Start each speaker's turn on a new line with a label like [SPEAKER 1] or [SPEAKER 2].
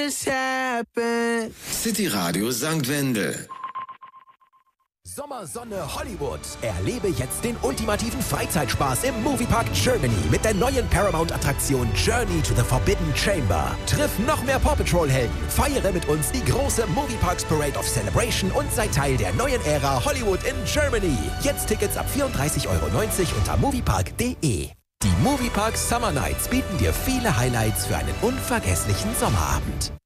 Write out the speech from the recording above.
[SPEAKER 1] City Radio St. Wendel.
[SPEAKER 2] Sommersonne Hollywood. Erlebe jetzt den ultimativen Freizeitspaß im Moviepark Germany mit der neuen Paramount-Attraktion Journey to the Forbidden Chamber. Triff noch mehr Paw Patrol-Helden, feiere mit uns die große Movieparks Parade of Celebration und sei Teil der neuen Ära Hollywood in Germany. Jetzt Tickets ab 34,90 € unter moviepark.de. Die Moviepark Summer Nights bieten dir viele Highlights für einen unvergesslichen Sommerabend.